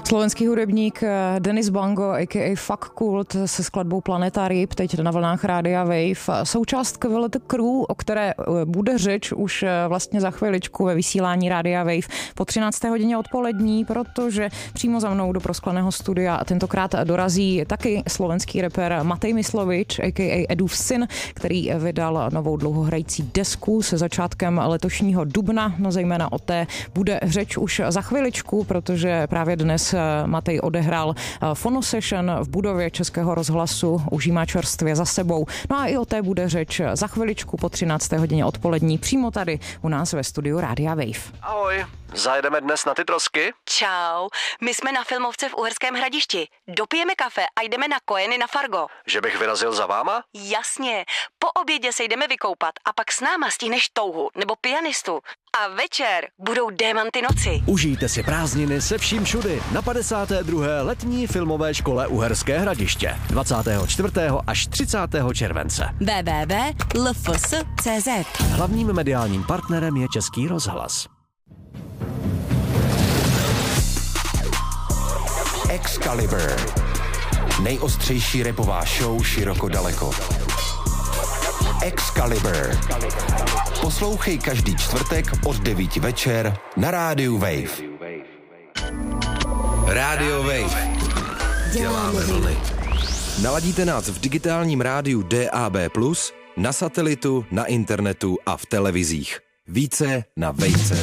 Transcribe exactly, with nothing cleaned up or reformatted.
Slovenský hudebník Denis Bango, a ká a. Fuck Kult, se skladbou Planeta Ryb, teď na vlnách Rádia Wave. Součást Kvilete Crew, o které bude řeč už vlastně za chviličku ve vysílání Rádia Wave po třinácté hodině odpolední, protože přímo za mnou do proskleného studia tentokrát dorazí taky slovenský rapper Matej Myslovič, a ká a. Edův syn, který vydal novou dlouhohrající desku se začátkem letošního dubna. No zejména o té bude řeč už za chviličku, protože právě dnes Matej odehrál Phono Session v budově Českého rozhlasu, už má čerstvě za sebou. No a i o té bude řeč za chviličku po třinácté hodině odpolední přímo tady u nás ve studiu Rádia Wave. Ahoj, zajedeme dnes na ty trosky? Čau, my jsme na filmovce v Uherském Hradišti. Dopijeme kafe a jdeme na Kojeny na Fargo. Že bych vyrazil za váma? Jasně, po obědě se jdeme vykoupat a pak s náma stihneš touhu nebo pianistu. A večer budou Démanty noci. Užijte si prázdniny se vším všudy na padesáté druhé letní filmové škole Uherské Hradiště dvacátého čtvrtého až třicátého července. w w w tečka l f s tečka c z. Hlavním mediálním partnerem je Český rozhlas. Excalibur. Nejostřejší rapová show široko daleko. Excalibur. Poslouchej každý čtvrtek od devíti večer na Rádiu Wave. Rádio Wave. Děláme vlny. Naladíte nás v digitálním rádiu D A B plus, na satelitu, na internetu a v televizích. Více na wave tečka cé